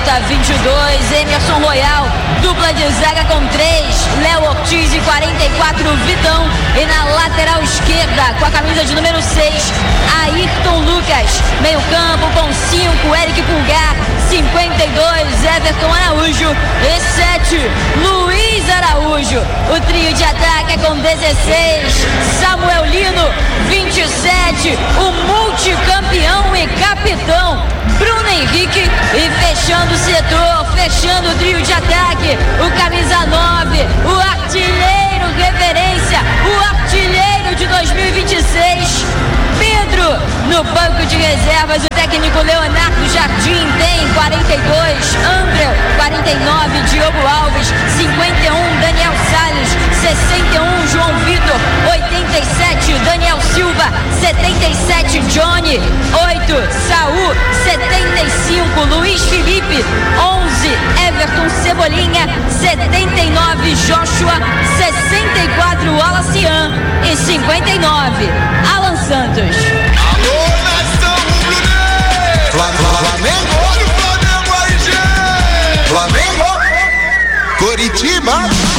Falta 22, Emerson Royal, dupla de zaga com 3, Léo Ortiz e 44, Vitão. E na lateral esquerda, com a camisa de número 6, Ayrton Lucas. Meio campo com 5, Eric Pulgar, 52, Everton Araújo e 7, Luiz Araújo. O trio de ataque é com 16, Samuel Lino, 27, o multicampeão e capitão Bruno Henrique. E fechando o setor, fechando o trio de ataque, o camisa 9, o artilheiro referência, o artilheiro de 2026, Pedro. No banco de reservas, o técnico Leonardo Jardim tem 42, André 49, Diogo Alves 51, Daniel Salles 61, João Vitor 87, Daniel Silva 77, Johnny 8, Saul 75, Luiz Felipe 11, Everton Cebolinha 79, Joshua 64, Alacian e 59, Alan Santos. Alô, nação rubro-negra! Flamengo! Olha o Flamengo aí, gente! Flamengo! Coritiba!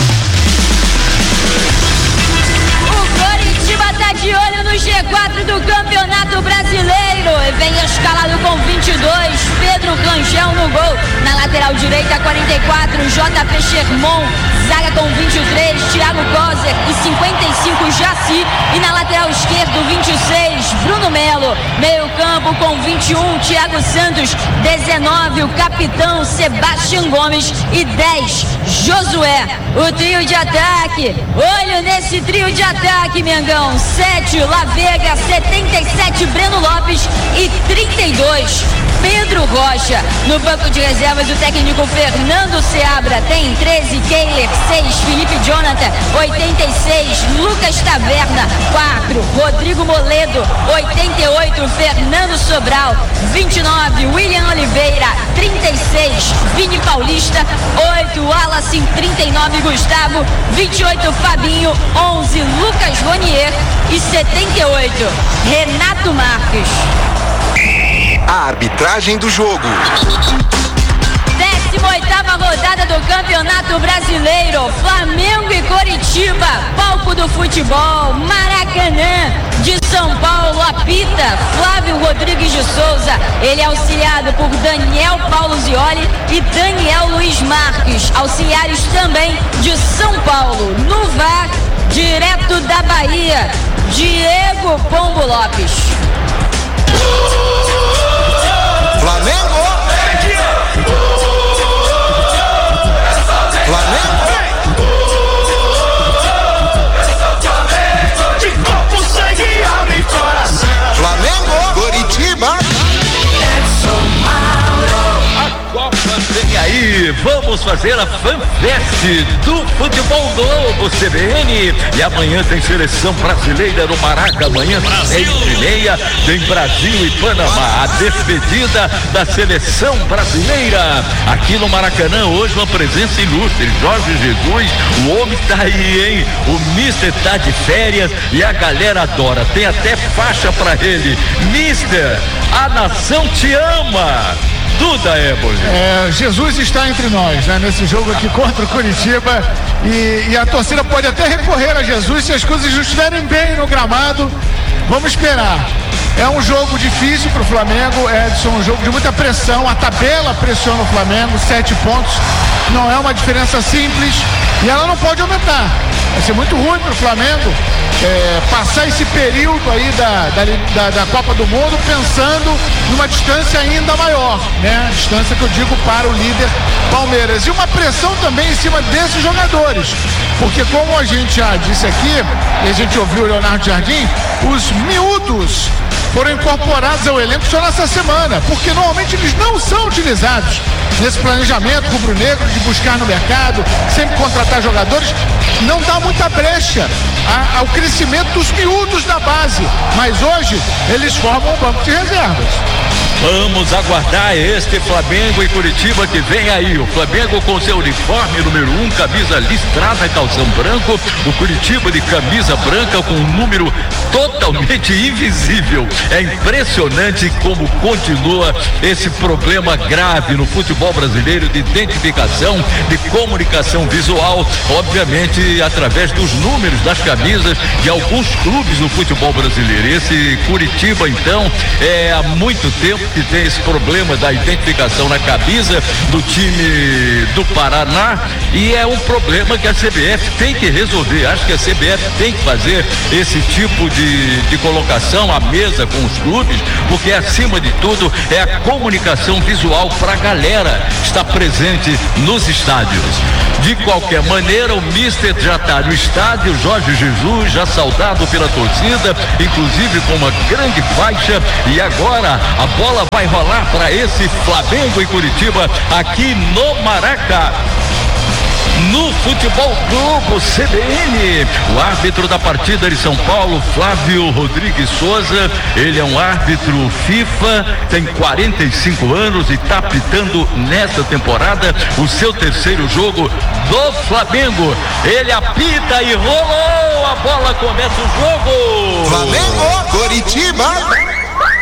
O Coritiba tá de olho no G4 do Campeonato Brasileiro. E vem escalado com 22, Pedro Rangel no gol. Na lateral direita, 44, JP Sherman. Zaga com 23, Thiago Kozer e 55, Jaci. E na lateral esquerda, 26, Bruno Melo. Meio campo com 21, Thiago Santos. 19, o capitão Sebastião Gomes. E 10, Josué. O trio de ataque. Olho nesse trio de ataque, Mengão. 7, La Vega. 77, Breno Lopes. E 32, Pedro Rocha. No banco de reservas, o técnico Fernando Seabra tem 13, Keiler 6, Felipe Jonathan 86, Lucas Taverna 4, Rodrigo Moledo 88, Fernando Sobral 29, William Oliveira 36, Vini Paulista 8, Wallace 39, Gustavo 28, Fabinho 11, Lucas Ronier e 78, Renato Marques. A arbitragem do jogo. 18ª rodada do Campeonato Brasileiro, Flamengo e Coritiba, palco do futebol, Maracanã, de São Paulo, apita Flávio Rodrigues de Souza. Ele é auxiliado por Daniel Paulo Zioli e Daniel Luiz Marques, auxiliares também de São Paulo. No VAR, direto da Bahia, Diego Pombo Lopes. Flamengo! Flamengo! De corpo, sangue, alma e coração. Flamengo! Coritiba! A Copa vem aí, vamos fazer a FanFest do Futebol Globo CBN. E amanhã tem seleção brasileira no Maraca. Amanhã, 6h30, tem Brasil e Panamá. A despedida da seleção brasileira. Aqui no Maracanã, hoje, uma presença ilustre. Jorge Jesus, o homem tá aí, hein? O Mister tá de férias e a galera adora. Tem até faixa pra ele. Mister, a nação te ama. Duda Éboli. Jesus está entre nós, né? Nesse jogo aqui contra o Coritiba, e a torcida pode até recorrer a Jesus se as coisas não estiverem bem no gramado. Vamos esperar. É um jogo difícil para o Flamengo, Edson, um jogo de muita pressão. A tabela pressiona o Flamengo, 7 pontos. Não é uma diferença simples e ela não pode aumentar. Vai ser muito ruim para o Flamengo passar esse período aí da Copa do Mundo pensando numa distância ainda maior, né? A distância que eu digo para o líder Palmeiras. E uma pressão também em cima desses jogadores, porque como a gente já disse aqui, e a gente ouviu o Leonardo Jardim, os miúdos foram incorporados ao elenco só nessa semana, porque normalmente eles não são utilizados nesse planejamento rubro-negro de buscar no mercado, sempre contratar jogadores. Não dá dá muita brecha ao crescimento dos miúdos da base, mas hoje eles formam um banco de reservas. Vamos aguardar este Flamengo e Curitiba que vem aí. O Flamengo com seu uniforme número 1, camisa listrada, calção branco. O Curitiba de camisa branca com um número totalmente invisível. É impressionante como continua esse problema grave no futebol brasileiro de identificação, de comunicação visual, obviamente através dos números das camisas de alguns clubes no futebol brasileiro. Esse Curitiba, então, há muito tempo que tem esse problema da identificação na camisa do time do Paraná, e é um problema que a CBF tem que resolver. Acho que a CBF tem que fazer esse tipo de colocação à mesa com os clubes, porque acima de tudo é a comunicação visual para a galera que está presente nos estádios. De qualquer maneira, o Mister já está no estádio, Jorge Jesus já saudado pela torcida, inclusive com uma grande faixa, e agora a bola vai rolar para esse Flamengo e Curitiba aqui no Maraca, no Futebol Globo CBN. O árbitro da partida de São Paulo, Flávio Rodrigues Souza, ele é um árbitro FIFA, tem 45 anos e está apitando nesta temporada o seu terceiro jogo do Flamengo. Ele apita e rolou, a bola começa o jogo. Flamengo, Curitiba.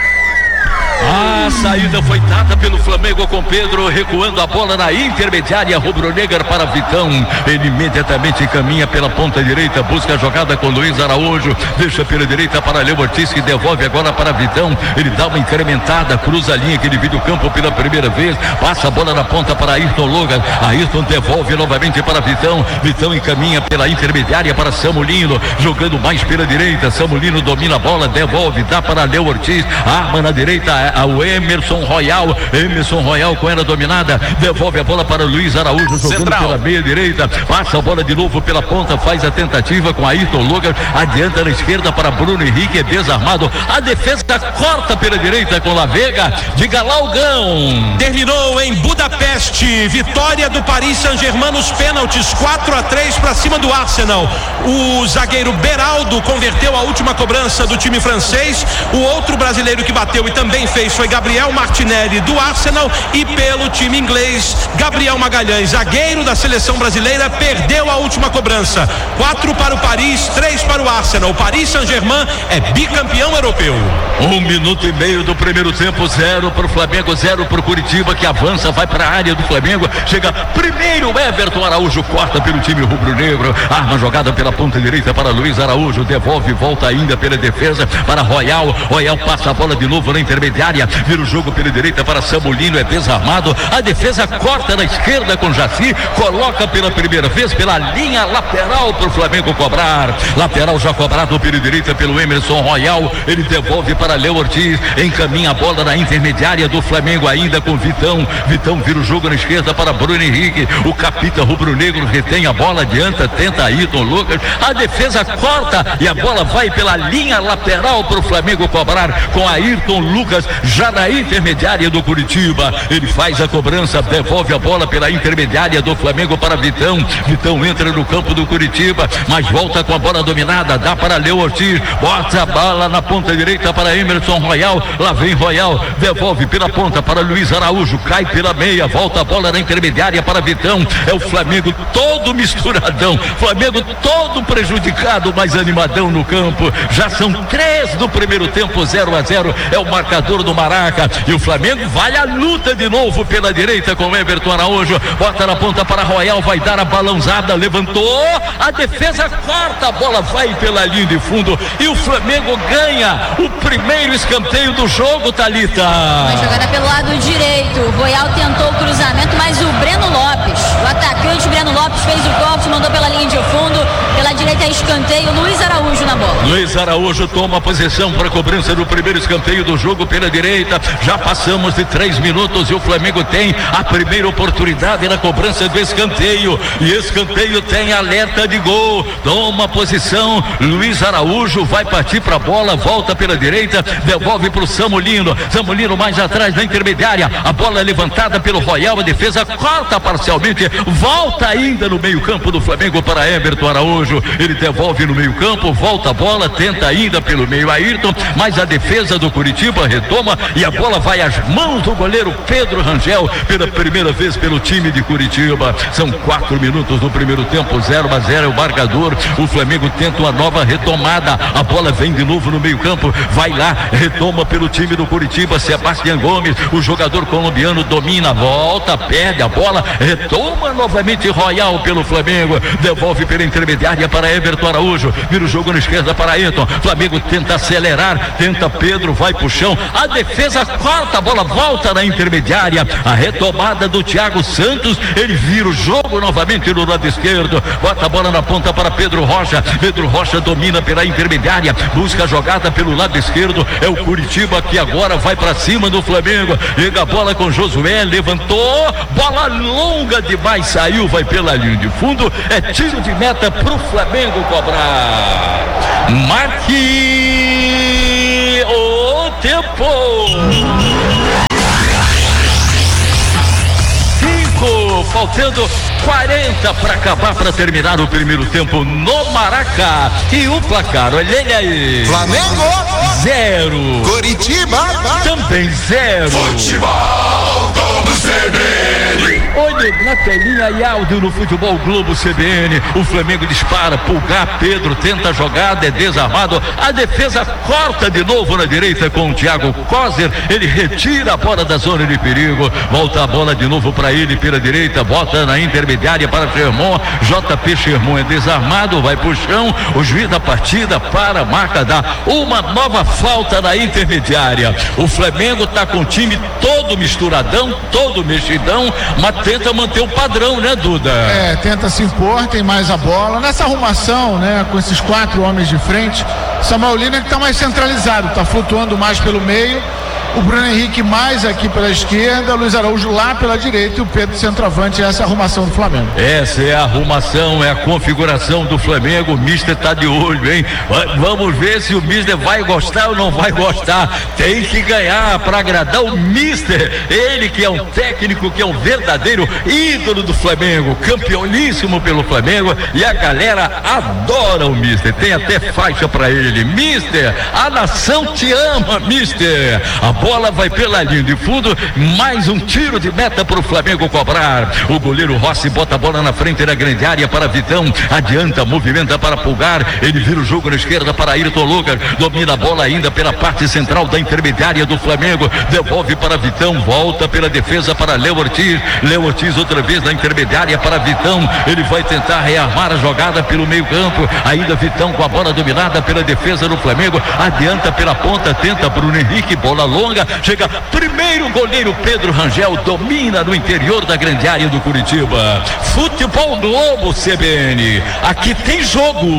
A saída foi dada pelo Flamengo com Pedro, recuando a bola na intermediária rubro-negra para Vitão. Ele imediatamente caminha pela ponta direita, busca a jogada com Luiz Araújo, deixa pela direita para Léo Ortiz, que devolve agora para Vitão. Ele dá uma incrementada, cruza a linha que divide o campo pela primeira vez, passa a bola na ponta para Ayrton Lucas. Ayrton devolve novamente para Vitão. Vitão encaminha pela intermediária para Samulino, jogando mais pela direita. Samulino domina a bola, devolve, dá para Léo Ortiz, arma na direita ao Emerson Royal. Emerson Royal com ela dominada, devolve a bola para Luiz Araújo, jogando central pela meia direita, passa a bola de novo pela ponta, faz a tentativa com Ayrton Lucas, adianta na esquerda para Bruno Henrique, é desarmado, a defesa corta pela direita com La Vega, diga lá o Gão. Terminou em Budapeste, vitória do Paris Saint-Germain nos pênaltis, 4-3 para cima do Arsenal. O zagueiro Beraldo converteu a última cobrança do time francês. O outro brasileiro que bateu e também fez foi Gabriel Martinelli do Arsenal, e pelo time inglês, Gabriel Magalhães, zagueiro da seleção brasileira, perdeu a última cobrança. 4 para o Paris, 3 para o Arsenal. O Paris Saint-Germain é bicampeão europeu. 1 minuto e meio do primeiro tempo, 0 para o Flamengo, 0 para o Curitiba, que avança, vai para a área do Flamengo, chega primeiro Everton Araújo, corta pelo time rubro-negro, arma jogada pela ponta direita para Luiz Araújo, devolve, volta ainda pela defesa para Royal. Royal passa a bola de novo na intermediária, vira o jogo pela direita para Samulino, é desarmado, a defesa corta na esquerda com Jaci, coloca pela primeira vez pela linha lateral para o Flamengo cobrar, lateral já cobrado pela direita pelo Emerson Royal, ele devolve para Léo Ortiz, encaminha a bola na intermediária do Flamengo ainda com Vitão. Vitão vira o jogo na esquerda para Bruno Henrique, o capita rubro-negro retém a bola, adianta, tenta Ayrton Lucas, a defesa corta e a bola vai pela linha lateral para o Flamengo cobrar com Ayrton Lucas já na intermediária do Curitiba. Ele faz a cobrança, devolve a bola pela intermediária do Flamengo para Vitão. Vitão entra no campo do Curitiba, mas volta com a bola dominada, dá para Léo Ortiz, bota a bola na ponta direita para Emerson Royal, lá vem Royal, devolve pela ponta para Luiz Araújo, cai pela meia, volta a bola na intermediária para Vitão. É o Flamengo todo misturadão, Flamengo todo prejudicado, mas animadão no campo. Já são 3 do primeiro tempo, 0-0 é o marcador do Maraca, e o Flamengo vai à luta de novo pela direita com Everton Araújo, bota na ponta para Royal, vai dar a balãozada, levantou, a defesa corta, a bola vai pela linha de fundo e o Flamengo ganha o primeiro escanteio do jogo, Thalita. Uma jogada pelo lado direito, o Royal tentou o cruzamento, mas o Breno Lopes, o atacante Breno Lopes fez o corte, mandou pela linha de fundo, pela direita é escanteio, Luiz Araújo na bola. Luiz Araújo toma a posição para a cobrança do primeiro escanteio do jogo pela direita. Já passamos de 3 minutos e o Flamengo tem a primeira oportunidade na cobrança do escanteio. E escanteio tem alerta de gol. Toma a posição, Luiz Araújo vai partir para a bola, volta pela direita, devolve para o Samulino. Samulino mais atrás da intermediária. A bola é levantada pelo Royal, a defesa corta parcialmente, volta ainda no meio-campo do Flamengo para Everton Araújo. Ele devolve no meio-campo, volta a bola, tenta ainda pelo meio Ayrton, mas a defesa do Curitiba retoma e a bola vai às mãos do goleiro Pedro Rangel pela primeira vez pelo time de Curitiba. São 4 minutos no primeiro tempo, 0-0 é o marcador. O Flamengo tenta uma nova retomada. A bola vem de novo no meio-campo, vai lá, retoma pelo time do Curitiba. Sebastião Gomes, o jogador colombiano, domina, volta, perde a bola, retoma novamente Royal pelo Flamengo, devolve pela intermediária para Everton Araújo, vira o jogo na esquerda para Ayrton. Flamengo tenta acelerar, tenta Pedro, vai pro chão, a defesa corta, a bola volta na intermediária, a retomada do Thiago Santos, ele vira o jogo novamente no lado esquerdo, bota a bola na ponta para Pedro Rocha. Pedro Rocha domina pela intermediária, busca a jogada pelo lado esquerdo, é o Curitiba que agora vai para cima do Flamengo, chega a bola com Josué, levantou, bola longa demais, saiu, vai pela linha de fundo, é tiro de meta pro Flamengo cobrar. Marque o tempo. 5, faltando 40 para acabar, para terminar o primeiro tempo no Maraca. E o placar, olha ele aí. Flamengo 0, Curitiba também 0. Futebol Globo CBN. Olha na telinha e áudio no Futebol Globo CBN. O Flamengo dispara, Pulgar, Pedro tenta a jogada, é desarmado. A defesa corta de novo na direita com o Thiago Coser. Ele retira a bola da zona de perigo. Volta a bola de novo para ele pela direita. Bota na intermediária para Sherman. JP Sherman é desarmado, vai pro chão. O juiz da partida para a marca, dá uma nova falta na intermediária. O Flamengo tá com o time todo misturadão, todo mexidão, mas tenta manter o padrão, né, Duda? Tenta se impor, tem mais a bola. Nessa arrumação, né, com esses 4 homens de frente, Samuel Lina que tá mais centralizado, tá flutuando mais pelo meio. O Bruno Henrique mais aqui pela esquerda, Luiz Araújo lá pela direita e o Pedro centroavante. Essa é a arrumação do Flamengo. Essa é a arrumação, é a configuração do Flamengo. O Mister tá de olho, hein? Vamos ver se o Mister vai gostar ou não vai gostar. Tem que ganhar para agradar o Mister. Ele que é um técnico, que é um verdadeiro ídolo do Flamengo, campeoníssimo pelo Flamengo, e a galera adora o Mister. Tem até faixa para ele. Mister, a nação te ama, Mister. A bola vai pela linha de fundo, mais um tiro de meta para o Flamengo cobrar. O goleiro Rossi bota a bola na frente da grande área para Vitão, adianta, movimenta para Pulgar, ele vira o jogo na esquerda para Ayrton Lucas, domina a bola ainda pela parte central da intermediária do Flamengo, devolve para Vitão, volta pela defesa para Léo Ortiz outra vez na intermediária para Vitão, ele vai tentar rearmar a jogada pelo meio campo, ainda Vitão com a bola dominada pela defesa do Flamengo, adianta pela ponta, tenta Bruno Henrique, bola longa, chega primeiro goleiro Pedro Rangel, domina no interior da grande área do Curitiba. Futebol Globo CBN, aqui tem jogo.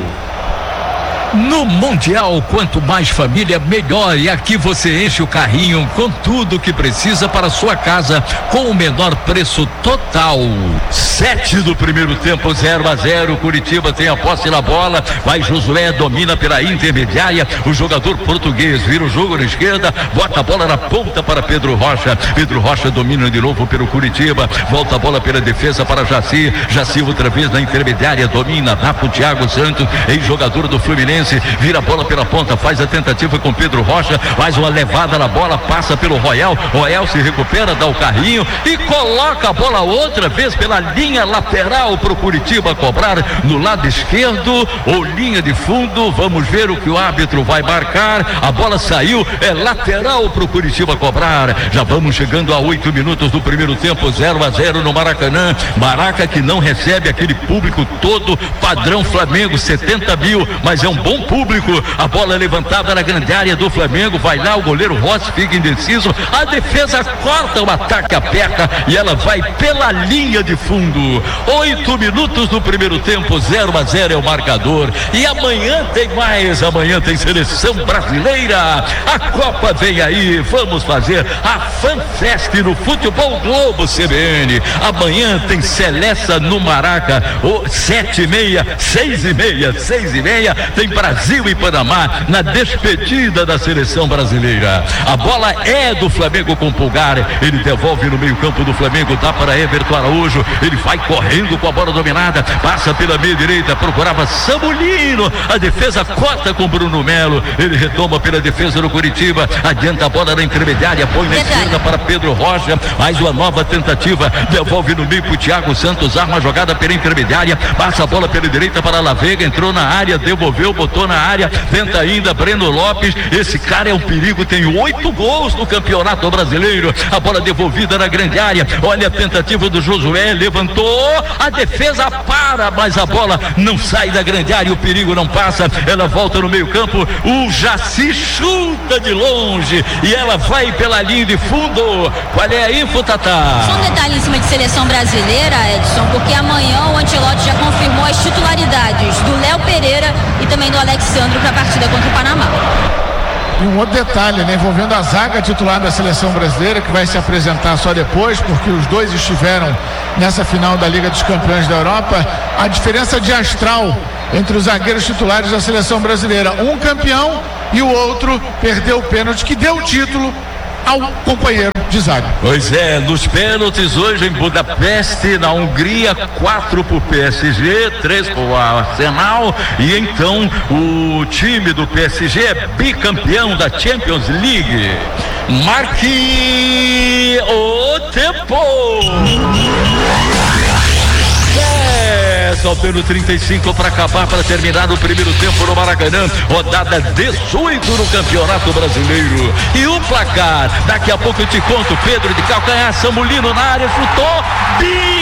No Mundial, quanto mais família, melhor. E aqui você enche o carrinho com tudo que precisa para a sua casa, com o menor preço total. 7 do primeiro tempo, 0-0. Curitiba tem a posse na bola. Vai Josué, domina pela intermediária. O jogador português vira o jogo na esquerda, bota a bola na ponta para Pedro Rocha. Pedro Rocha domina de novo pelo Curitiba. Volta a bola pela defesa para Jaci. Jaci outra vez na intermediária, domina, dá pro Thiago Santos, ex-jogador do Fluminense. Vira a bola pela ponta, faz a tentativa com Pedro Rocha, faz uma levada na bola, passa pelo Royal se recupera, dá o carrinho e coloca a bola outra vez pela linha lateral pro Curitiba cobrar no lado esquerdo ou linha de fundo. Vamos ver o que o árbitro vai marcar. A bola saiu, é lateral pro Curitiba cobrar. Já vamos chegando a 8 minutos do primeiro tempo, 0-0 no Maracanã. Maraca que não recebe aquele público todo padrão Flamengo, 70 mil, mas é um bom com público. A bola levantada na grande área do Flamengo. Vai lá, o goleiro Rossi fica indeciso. A defesa corta, o ataque aperta e ela vai pela linha de fundo. 8 minutos do primeiro tempo, 0-0 é o marcador. E amanhã tem mais. Amanhã tem seleção brasileira. A Copa vem aí. Vamos fazer a FanFest no Futebol Globo CBN. Amanhã tem Seleça no Maraca. 7h30, 6h30, 6h30. Tem Brasil e Panamá na despedida da seleção brasileira. A bola é do Flamengo com Pulgar. Ele devolve no meio campo do Flamengo. Dá para Everton Araújo. Ele vai correndo com a bola dominada. Passa pela meia direita. Procurava Samulino. A defesa corta com Bruno Melo. Ele retoma pela defesa do Curitiba. Adianta a bola na intermediária. Põe na esquerda para Pedro Rocha. Mais uma nova tentativa. Devolve no meio para o Thiago Santos. Arma a jogada pela intermediária. Passa a bola pela direita para La Vega. Entrou na área. Devolveu. Botou na área. Tenta ainda Breno Lopes. Esse cara é um perigo. Tem 8 gols no Campeonato Brasileiro. A bola devolvida na grande área. Olha a tentativa do Josué. Levantou. A defesa para. Mas a bola não sai da grande área. O perigo não passa. Ela volta no meio campo. O Jaci chuta de longe. E ela vai pela linha de fundo. Qual é a info, Tatá? Só um detalhe em cima de seleção brasileira, Edson, porque amanhã o Ancelotti já confirmou as titularidades do Léo Pereira e também do Alexandro para a partida contra o Panamá. E um outro detalhe, né, envolvendo a zaga titular da seleção brasileira, que vai se apresentar só depois, porque os dois estiveram nessa final da Liga dos Campeões da Europa. A diferença de astral entre os zagueiros titulares da seleção brasileira. Um campeão e o outro perdeu o pênalti que deu o título ao companheiro de zaga. Pois é, nos pênaltis hoje em Budapeste, na Hungria, 4 pro PSG, 3 pro Arsenal, e então o time do PSG é bicampeão da Champions League. Marque o tempo! Faltando 35 para acabar, para terminar o primeiro tempo no Maracanã. Rodada 18 no Campeonato Brasileiro. E o placar, daqui a pouco eu te conto. Pedro de calcanhar, Samulino na área, chutou.